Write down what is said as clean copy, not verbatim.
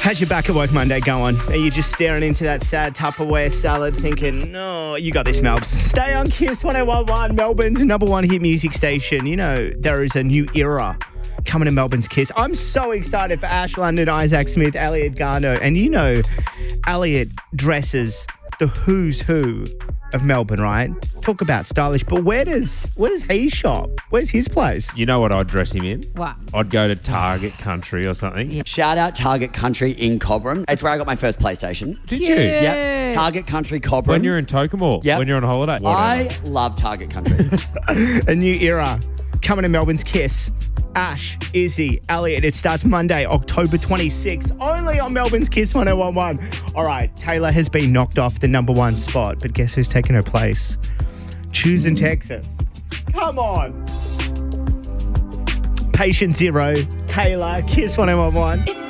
How's your back at work Monday going? Are you just staring into that sad Tupperware salad thinking, no, you got this, Melbs. Stay on Kiss 101.1, Melbourne's number one hit music station. You know, there is a new era coming to Melbourne's Kiss. I'm so excited for Ash London, Isaac Smith, Elliot Garno. And you know, Elliot dresses the who's who of Melbourne, right? Talk about stylish. But where does he shop? Where's his place? You know what I'd dress him in? What? I'd go to Target Country or something. Yeah. Shout out Target Country in Cobram. It's where I got my first PlayStation. Did you? Yep. Target Country Cobram. When you're in Tokemore? Yep. When you're on holiday? I love Target Country. A new era coming to Melbourne's Kiss. Ash, Izzy, Elliot. It starts Monday, October 26th, only on Melbourne's Kiss 101.1. All right, Taylor has been knocked off the number one spot, but guess who's taken her place? Choosing Texas. Come on. Patient Zero, Taylor, Kiss 101.1.